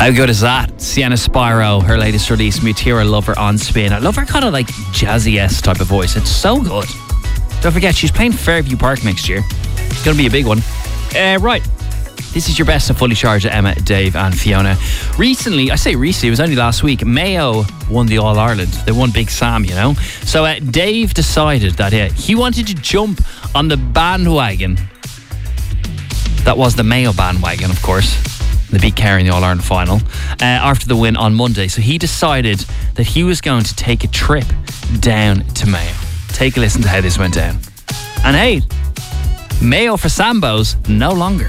How good is that? Sienna Spyro, her latest release, Mutira, love her on Spin. I love her kind of like jazzy-esque type of voice. It's so good. Don't forget, she's playing Fairview Park next year. It's going to be a big one. Right. This is your best of Fully Charged, Emma, Dave and Fiona. Recently, I say recently, it was only last week, Mayo won the All-Ireland. They won Big Sam, you know. So Dave decided that he wanted to jump on the bandwagon. That was the Mayo bandwagon, of course. They beat Kerry in the All-Ireland final after the win on Monday. So he decided that he was going to take a trip down to Mayo. Take a listen to how this went down. And hey, Mayo for Sambos no longer.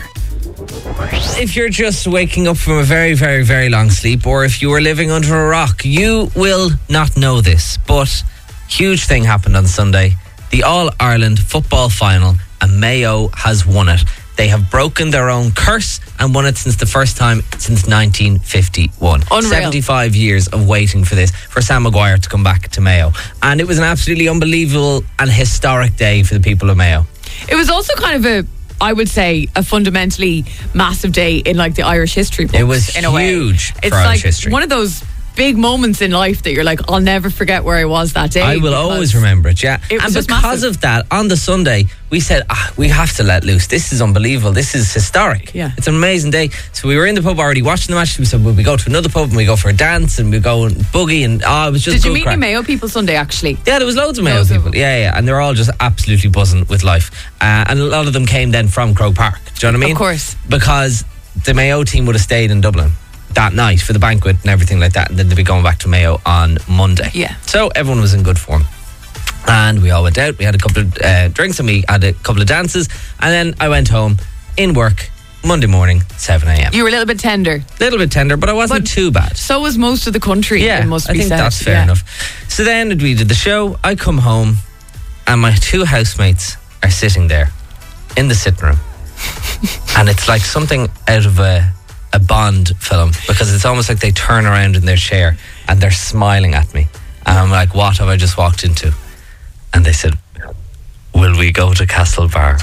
If you're just waking up from a very, very, very long sleep, or if you were living under a rock, you will not know this. But huge thing happened on Sunday. The All-Ireland football final, and Mayo has won it. They have broken their own curse and won it since the first time since 1951. Unreal. 75 years of waiting for this, for Sam Maguire to come back to Mayo. And it was an absolutely unbelievable and historic day for the people of Mayo. It was also kind of I would say, a fundamentally massive day in like the Irish history books. It was in a way. huge for It's Irish like history. one of those big moments in life that you're like, I'll never forget where I was that day. I will always remember it, yeah. It was And just because massive. of that, on the Sunday, we said, we have to let loose. This is unbelievable. This is historic. Yeah. It's an amazing day. So we were in the pub already watching the match. We said, well, we go to another pub and we go for a dance and we go and boogie and it was just Did you good meet crack. any Mayo people Sunday, actually? Yeah, there was loads of Mayo Loads of people. them. Yeah. And they're all just absolutely buzzing with life. And a lot of them came then from Croke Park. Do you know what I mean? Of course. Because the Mayo team would have stayed in Dublin that night for the banquet and everything like that, and then they'd be going back to Mayo on Monday. Yeah. So everyone was in good form. And we all went out. We had a couple of drinks and we had a couple of dances. And then I went home in work Monday morning, 7 a.m. You were a little bit tender. Little bit tender, but I wasn't too bad. So was most of the country. Yeah, it must I be think said. that's fair Yeah. enough. So then we did the show. I come home and my two housemates are sitting there in the sitting room. And it's like something out of a Bond film, because it's almost like they turn around in their chair and they're smiling at me. And I'm like, what have I just walked into? And they said, will we go to Castlebar?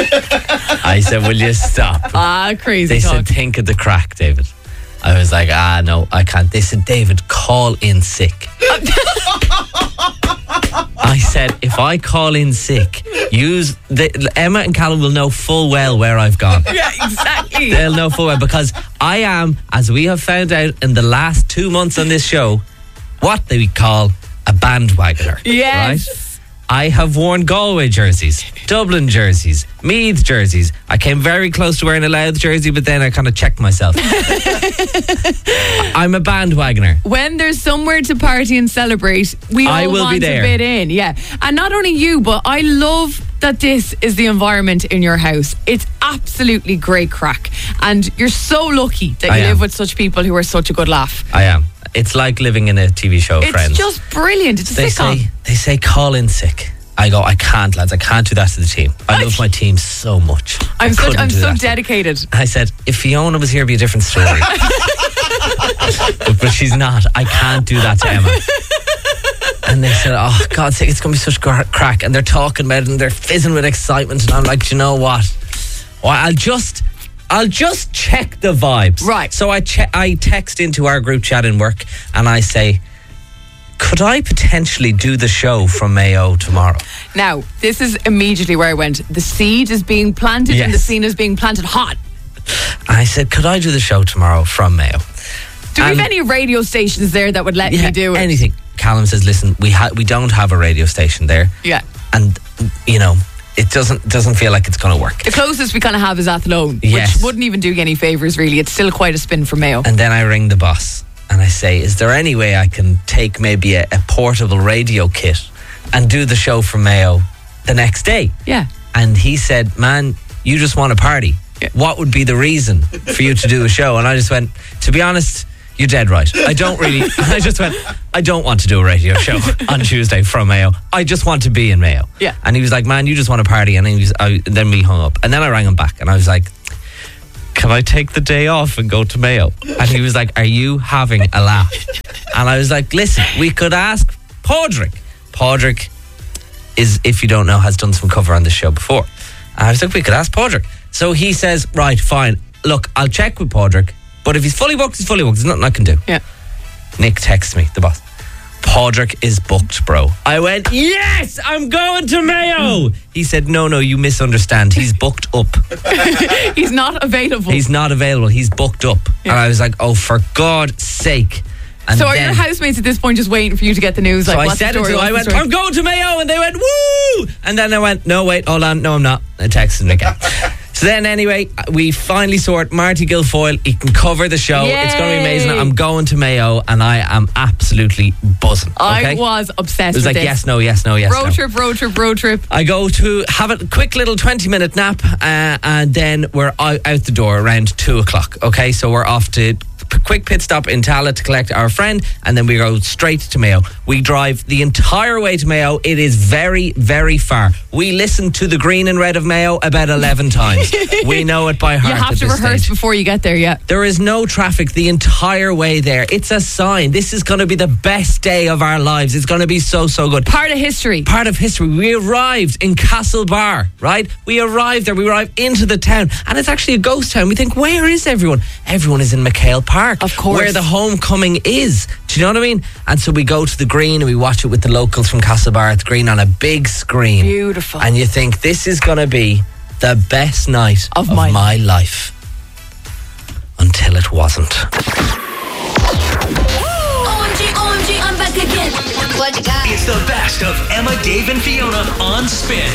I said, will you stop? Crazy They talk. said, think of the crack, David. I was like, no, I can't. They said, David, call in sick. I said, if I call in sick, Emma and Callum will know full well where I've gone. Yeah, exactly. They'll know full well, because I am, as we have found out in the last 2 months on this show, what they call a bandwagoner. Yes. Right? I have worn Galway jerseys, Dublin jerseys, Meath jerseys. I came very close to wearing a Louth jersey, but then I kind of checked myself. I'm a bandwagoner. When there's somewhere to party and celebrate, we I all will want be there. to bid in. Yeah. And not only you, but I love that this is the environment in your house. It's absolutely great crack. And you're so lucky that I you am. live with such people who are such a good laugh. I am. It's like living in a TV show, It's Friends. just brilliant. It's a They sitcom. say call in sick. I go, I can't, lads. I can't do that to the team. I love my team so much. I'm so couldn't do that. dedicated. I said, if Fiona was here, it'd be a different story. but she's not. I can't do that to Emma. And they said, oh, God's sake, it's going to be such crack. And they're talking about it and they're fizzing with excitement. And I'm like, do you know what? Well, I'll just check the vibes. Right. So I text into our group chat in work and I say, could I potentially do the show from Mayo tomorrow? Now, this is immediately where I went. The seed is being planted and the Yes. scene is being planted hot. I said, could I do the show tomorrow from Mayo? Do we have And- any radio stations there that would let me do it? anything. Callum says, listen, we don't have a radio station there. Yeah. And, you know, it doesn't feel like it's going to work. The closest we kind of have is Athlone, Yes. which wouldn't even do you any favours, really. It's still quite a spin for Mayo. And then I ring the boss and I say, is there any way I can take maybe a portable radio kit and do the show from Mayo the next day? Yeah. And he said, man, you just want to party. Yeah. What would be the reason for you to do a show? And I just went, to be honest, you're dead right. I just went, I don't want to do a radio show on Tuesday from Mayo. I just want to be in Mayo. Yeah. And he was like, man, you just want to party. And then we hung up. And then I rang him back and I was like, can I take the day off and go to Mayo? And he was like, are you having a laugh? And I was like, listen, we could ask Padraig. Padraig is, if you don't know, has done some cover on this show before. And I was like, we could ask Padraig. So he says, right, fine. Look, I'll check with Padraig. But if he's fully booked, he's fully booked. There's nothing I can do. Yeah. Nick texts me, the boss. Padraig is booked, bro. I went, yes, I'm going to Mayo. He said, no, you misunderstand. He's booked up. He's not available. He's not available. He's booked up. Yeah. And I was like, oh, for God's sake. And so are your housemates at this point just waiting for you to get the news? So Like, I what's said the it story? to them. I What's went, the I'm going to Mayo. And they went, woo. And then I went, no, wait, hold on. No, I'm not. I texted him again. So then anyway, we finally sort Marty Guilfoyle. He can cover the show. Yay. It's going to be amazing. I'm going to Mayo and I am absolutely buzzing. Okay? I was obsessed It was with like, this. yes, no, yes, no, yes, Road no. trip. I go to have a quick little 20-minute nap and then we're out the door around 2 o'clock. Okay, so we're off to quick pit stop in Tala to collect our friend and then we go straight to Mayo. We drive the entire way to Mayo. It is very, very far. We listened to the green and red of Mayo about 11 times. We know it by heart. You have to rehearse before you get there, yeah. There is no traffic the entire way there. It's a sign. This is going to be the best day of our lives. It's going to be so good. Part of history. We arrived in Castlebar, right? We arrived there. We arrived into the town and it's actually a ghost town. We think, where is everyone? Everyone is in McHale Park. Of course. Where the homecoming is. Do you know what I mean? And so we go to the green and we watch it with the locals from Castlebar at the green on a big screen. Beautiful. And you think this is going to be the best night of my life. Until it wasn't. OMG, I'm back again. What you got? It's the best of Emma, Dave and Fiona on Spin.